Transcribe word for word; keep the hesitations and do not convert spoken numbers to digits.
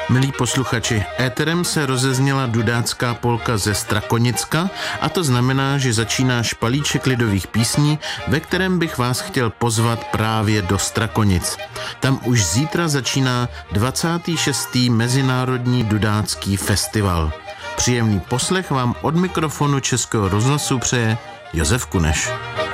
Milí posluchači, éterem se rozezněla dudácká polka ze Strakonicka a to znamená, že začíná špalíček lidových písní, ve kterém bych vás chtěl pozvat právě do Strakonic. Tam už zítra začíná dvacátý šestý Mezinárodní dudácký festival. Příjemný poslech vám od mikrofonu Českého rozhlasu přeje Josef Kuneš.